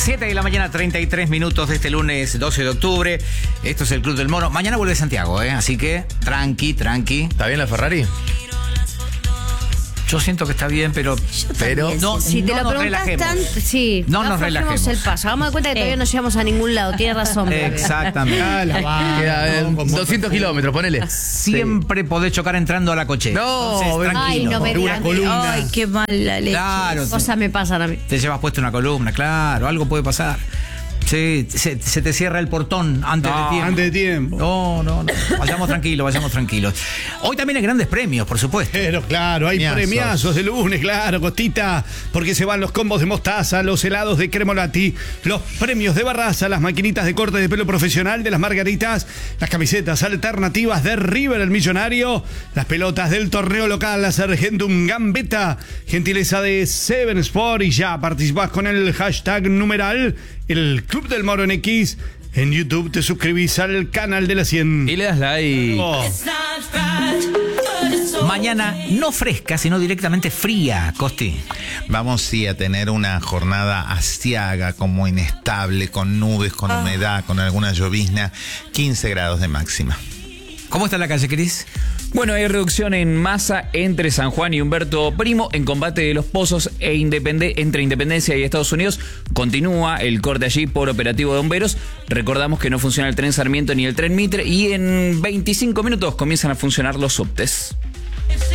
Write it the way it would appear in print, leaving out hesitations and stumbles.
7 de la mañana, 33 minutos de este lunes 12 de octubre. Esto es el Club del Mono. Mañana vuelve Santiago, así que tranqui. ¿Está bien la Ferrari? Yo siento que está bien, pero no, si te no lo nos preguntás relajemos. sí, No nos relajemos. el paso. Hagamos de cuenta que todavía no llegamos a ningún lado. Tienes razón. Exactamente. Queda 200 kilómetros, ponele. Siempre podés chocar entrando a la cochera. No, entonces, tranquilo. Ay, no me Una digas. columna. Ay, qué mala leche. Claro. Cosas me pasan a mí. Te llevas puesto una columna, claro, algo puede pasar. Sí, se te cierra el portón antes de tiempo. No. Vayamos tranquilos. Hoy también hay grandes premios, por supuesto. Pero claro, hay premiazos de lunes, claro, Costita, porque se van los combos de mostaza, los helados de Cremolati, los premios de Barraza, las maquinitas de corte de pelo profesional de las Margaritas, las camisetas alternativas de River el Millonario, las pelotas del torneo local, la Argentum Gambetta, gentileza de Seven Sport, y ya participás con el hashtag numeral el Club del Moro en X. En YouTube te suscribís al canal de la 100. Y le das like. Mañana no fresca, sino directamente fría, Costi. Vamos sí a tener una jornada aciaga, como inestable, con nubes, con humedad, con alguna llovizna, 15 grados de máxima. ¿Cómo está la calle, Cris? Bueno, hay reducción en masa entre San Juan y Humberto Primo en combate de los pozos entre Independencia y Estados Unidos. Continúa el corte allí por operativo de bomberos. Recordamos que no funciona el tren Sarmiento ni el tren Mitre y en 25 minutos comienzan a funcionar los subtes.